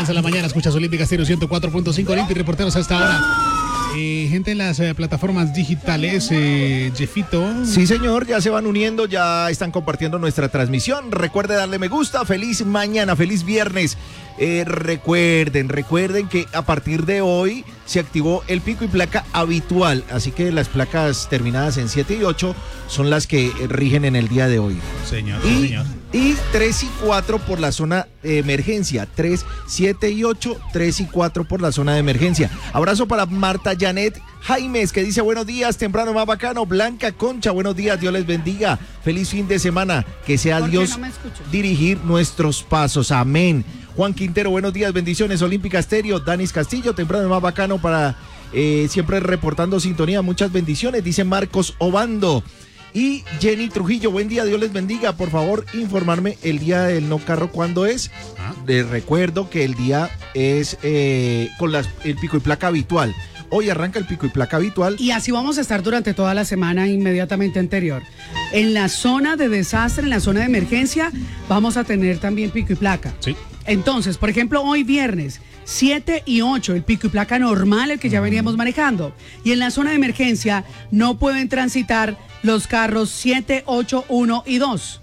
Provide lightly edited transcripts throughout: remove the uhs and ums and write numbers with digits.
Avanza la mañana, escuchas Olímpica Estéreo 104.5, Olímpica, reporteros a esta hora. Gente en las plataformas digitales, Jeffito. Sí, señor, ya se van uniendo, ya están compartiendo nuestra transmisión. Recuerde darle me gusta, feliz mañana, feliz viernes. Recuerden que a partir de hoy se activó el pico y placa habitual, así que las placas terminadas en 7 y 8 son las que rigen en el día de hoy. Señor. Y 3 y 4 por la zona de emergencia. 3, 7 y 8, 3 y 4 por la zona de emergencia. Abrazo para Marta Janet Jaimes, que dice buenos días, temprano más bacano. Blanca Concha, buenos días, Dios les bendiga. Feliz fin de semana, que sea Dios dirigir nuestros pasos. Amén. Juan Quintero, buenos días, bendiciones. Olímpica Estéreo. Danis Castillo, temprano más bacano para siempre reportando sintonía. Muchas bendiciones, dice Marcos Obando. Y Jenny Trujillo, buen día, Dios les bendiga. Por favor, informarme el día del no carro, ¿cuándo es? Les recuerdo que el día es con el pico y placa habitual. Hoy arranca el pico y placa habitual. Y así vamos a estar durante toda la semana inmediatamente anterior. En la zona de desastre, en la zona de emergencia, vamos a tener también pico y placa. Sí. Entonces, por ejemplo, hoy viernes, 7 y 8, el pico y placa normal, el que ya veníamos manejando. Y en la zona de emergencia no pueden transitar los carros 7, 8, 1 y 2.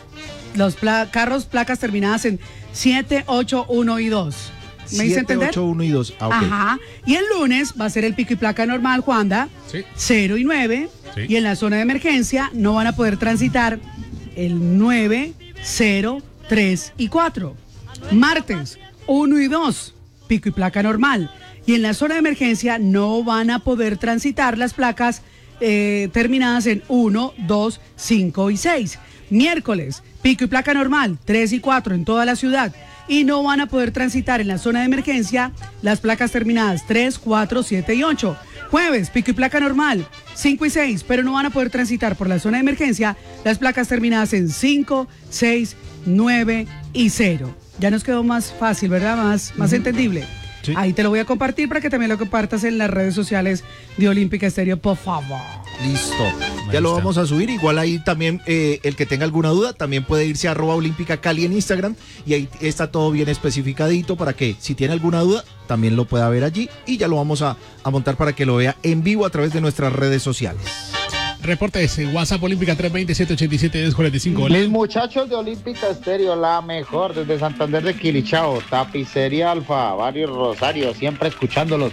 Los placas terminadas en 7, 8, 1 y 2. ¿Me hice entender? 7, 8, 1 y 2. Ah, okay. Ajá. Y el lunes va a ser el pico y placa normal, Juanda, sí. 0 y 9. Sí. Y en la zona de emergencia no van a poder transitar el 9, 0, 3 y 4. Martes, 1 y 2, pico y placa normal. Y en la zona de emergencia no van a poder transitar las placas terminadas en 1, 2, 5 y 6. Miércoles, pico y placa normal, 3 y 4 en toda la ciudad. Y no van a poder transitar en la zona de emergencia las placas terminadas 3, 4, 7 y 8. Jueves, pico y placa normal, 5 y 6, pero no van a poder transitar por la zona de emergencia las placas terminadas en 5, 6, 9 y 0. Ya nos quedó más fácil, ¿verdad? Más entendible. Sí. Ahí te lo voy a compartir para que también lo compartas en las redes sociales de Olímpica Estéreo, por favor. Listo. Ya lo vamos a subir. Igual ahí también el que tenga alguna duda también puede irse a @olímpicacali en Instagram y ahí está todo bien especificadito para que si tiene alguna duda también lo pueda ver allí y ya lo vamos a montar para que lo vea en vivo a través de nuestras redes sociales. Reportes, WhatsApp Olímpica 320-787-1045. Mis muchachos de Olímpica Estéreo, la mejor desde Santander de Quilichao, Tapicería Alfa, Barrio Rosario, siempre escuchándolos,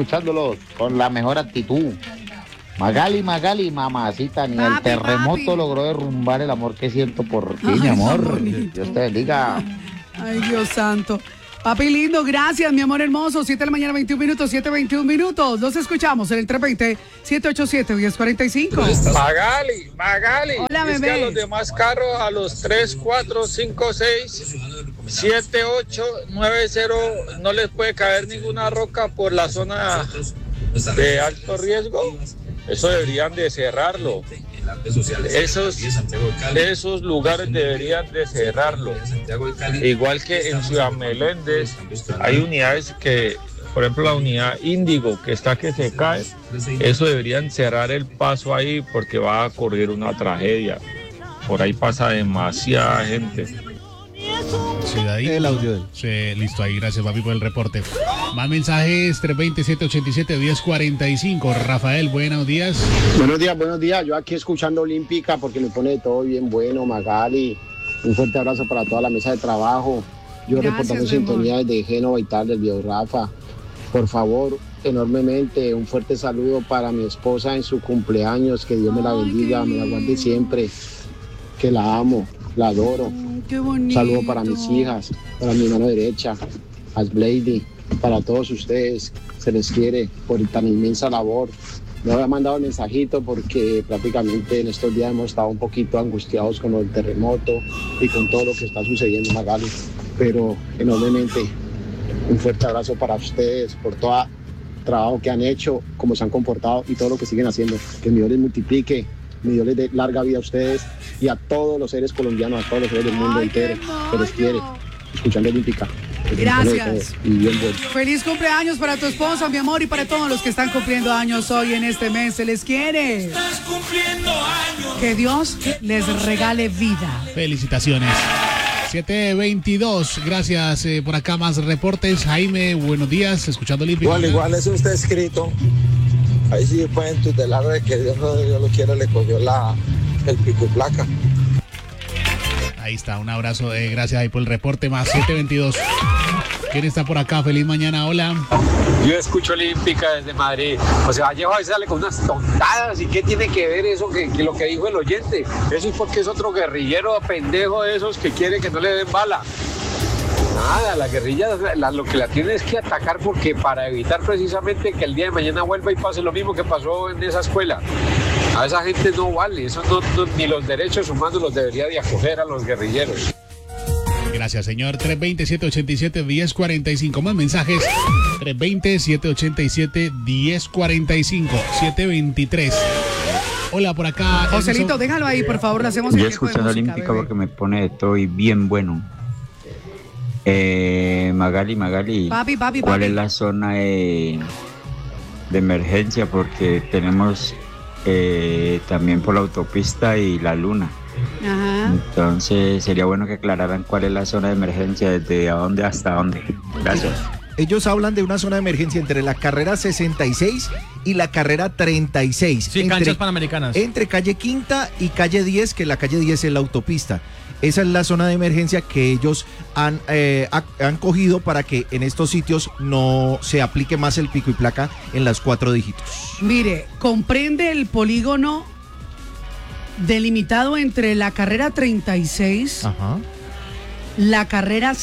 con la mejor actitud. Magali, mamacita, ni el terremoto logró derrumbar el amor que siento por ti, mi amor. Dios te bendiga. Ay, Dios santo. Papi lindo, gracias, mi amor hermoso. 7 de la mañana, 21 minutos, 7:21 minutos. Los escuchamos en el 320-787-1045. Magali. Hola, es bebé. Que a los demás carros, a los 3, 4, 5, 6, 7, 8, 9, 0, no les puede caer ninguna roca por la zona de alto riesgo. Eso deberían de cerrarlo. Esos lugares deberían de cerrarlo. Igual que en Ciudad Meléndez hay unidades que, por ejemplo, la unidad Índigo que está que se cae, eso deberían cerrar el paso ahí porque va a ocurrir una tragedia. Por ahí pasa demasiada gente. Sí, de ahí. El audio de él. Sí, listo, ahí, gracias papi por el reporte. Más mensajes, 320-787-1045. Rafael, buenos días. Buenos días. Yo aquí escuchando Olímpica porque me pone todo bien bueno, Magali. Un fuerte abrazo para toda la mesa de trabajo. Yo reportando sintonía desde Génova y tal, del viejo Rafa. Por favor, enormemente, un fuerte saludo para mi esposa en su cumpleaños. Que Dios me la bendiga, me la guarde siempre. Que la amo, la adoro. Qué bonito. Un saludo para mis hijas, para mi mano derecha, a Blady, para todos ustedes. Se les quiere por tan inmensa labor. Me había mandado el mensajito porque prácticamente en estos días hemos estado un poquito angustiados con el terremoto y con todo lo que está sucediendo, Magali. Pero enormemente un fuerte abrazo para ustedes por todo el trabajo que han hecho, cómo se han comportado y todo lo que siguen haciendo. Que mi Dios les multiplique, mi Dios les dé larga vida a ustedes y a todos los seres colombianos, a todos los seres del mundo entero. Se les quiere. Escuchando Olímpica. Gracias. Y bien bueno. Feliz cumpleaños para tu esposa, mi amor, y para todos los que están cumpliendo años hoy en este mes. Se les quiere. Estás cumpliendo años. Que Dios les regale vida. Felicitaciones. 7:22. Gracias por acá. Más reportes. Jaime, buenos días. Escuchando Olímpico. Igual eso está escrito. Ahí sí pueden tutelar de que Dios lo quiere, le cogió el pico y placa. Ahí está, un abrazo. Gracias ahí por el reporte. Más 7:22. ¿Quién está por acá? Feliz mañana, hola. Yo escucho Olímpica desde Madrid. O sea, Vallejo a veces sale con unas tontadas. ¿Y qué tiene que ver eso que lo que dijo el oyente? Eso es porque es otro guerrillero pendejo de esos que quiere que no le den bala. Nada, la guerrilla lo que la tiene es que atacar porque para evitar precisamente que el día de mañana vuelva y pase lo mismo que pasó en esa escuela. A esa gente no vale, eso ni los derechos humanos los debería de acoger a los guerrilleros. Gracias, señor. 320-787-1045. Más mensajes. 320-787-1045. 7:23. Hola, por acá. Joselito, déjalo ahí, por favor. Le hacemos el Yo escuchando Olímpica porque me pone de todo y bien bueno. Magali. Papi. ¿Cuál es la zona de emergencia? Porque tenemos también por la autopista y la luna. Ajá. Entonces sería bueno que aclararan cuál es la zona de emergencia, desde dónde hasta dónde. Gracias. Ellos hablan de una zona de emergencia entre la carrera 66 y la carrera 36. Sí, canchas panamericanas. Entre calle Quinta y calle 10, que la calle 10 es la autopista. Esa es la zona de emergencia que ellos han cogido para que en estos sitios no se aplique más el pico y placa en las 4 dígitos. Mire, comprende el polígono delimitado entre la carrera 36, Ajá. la carrera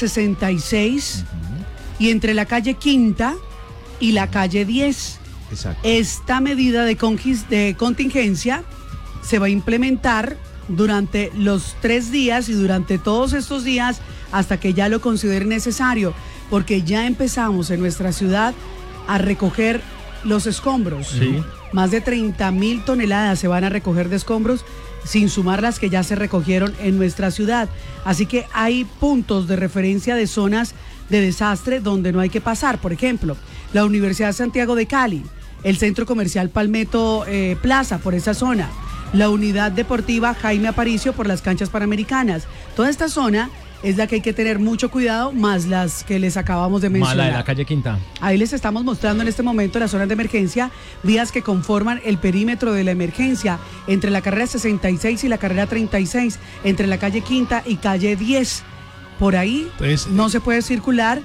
66 y entre la calle Quinta y la calle 10. Exacto. Esta medida de contingencia se va a implementar durante los 3 días y durante todos estos días hasta que ya lo considere necesario, porque ya empezamos en nuestra ciudad a recoger los escombros. Sí. Más de 30,000 toneladas se van a recoger de escombros, sin sumar las que ya se recogieron en nuestra ciudad. Así que hay puntos de referencia de zonas de desastre donde no hay que pasar. Por ejemplo, la Universidad Santiago de Cali, el Centro Comercial Palmetto Plaza por esa zona, la Unidad Deportiva Jaime Aparicio por las canchas panamericanas. Toda esta zona es la que hay que tener mucho cuidado, más las que les acabamos de mencionar. Mala de la calle Quinta. Ahí les estamos mostrando en este momento las zonas de emergencia, vías que conforman el perímetro de la emergencia, entre la carrera 66 y la carrera 36, entre la calle Quinta y calle 10. Por ahí no se puede circular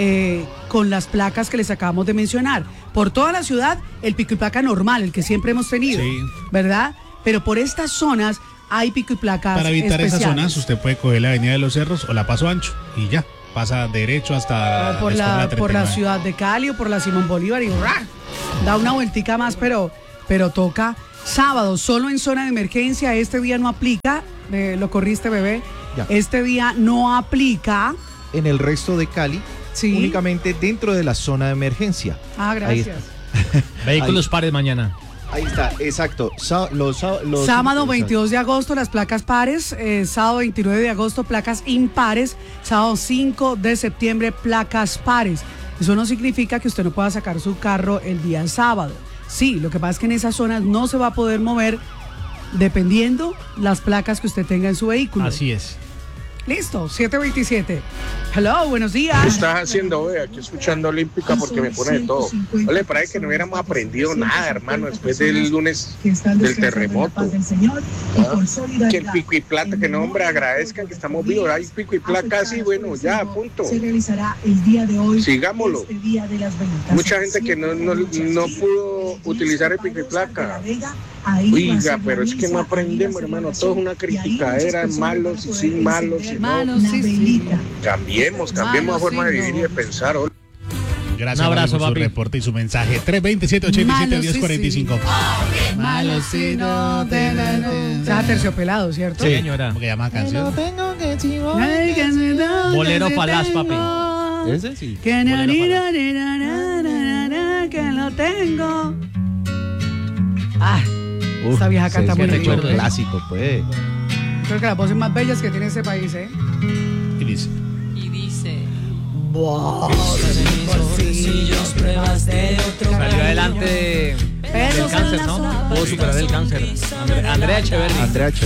con las placas que les acabamos de mencionar. Por toda la ciudad, el pico y placa normal, el que siempre hemos tenido, sí, ¿verdad? Pero por estas zonas hay pico y placas para evitar especiales. esas zonas, usted puede coger la Avenida de los Cerros o la Paso Ancho y ya, pasa derecho hasta por la 39. ciudad de Cali o por la Simón Bolívar y da una vueltica más, pero toca sábado, solo en zona de emergencia. Este día no aplica, lo corriste, bebé. Ya. Este día no aplica. En el resto de Cali, sí, únicamente dentro de la zona de emergencia. Gracias. Vehículos pares mañana. Ahí está, exacto. Sábado 22 de agosto las placas pares, sábado 29 de agosto placas impares, sábado 5 de septiembre placas pares. Eso no significa que usted no pueda sacar su carro el día sábado. Sí, lo que pasa es que en esas zonas no se va a poder mover dependiendo las placas que usted tenga en su vehículo. Así es. Listo, 7:27. Hello, buenos días. ¿Qué estás haciendo, aquí escuchando Olímpica porque me pone de todo? Ole, parece que no hubiéramos aprendido nada, hermano, después del lunes del terremoto. Que el pico y placa, que no, hombre, agradezcan que estamos vivos. Hay pico y placa así, bueno, ya, punto. Se realizará el día de hoy. Sigámoslo. Este día de las ventas. Mucha gente que no pudo utilizar el pico y placa. Oiga, pero es que no aprendemos, hermano. Todo es una criticadera, malos y sin malos. Hermanos, sí. Cambiemos la forma de vivir y de pensar. Gracias, un abrazo, por su papi. reporte y su mensaje. 320-787-1045. Malo si no te ya terciopelado, ¿cierto? Sí, señora. ¿Cómo que llama la canción? Bolero falaz, papi. Ese sí. Que lo tengo. Esta vieja canta muy qué bien. clásico, pues. Creo que las voces más bellas que tiene este país, ¿eh? Y dice. Wow. Salió adelante del cáncer, ¿no? Pudo superar el cáncer. Andrea Echeverri.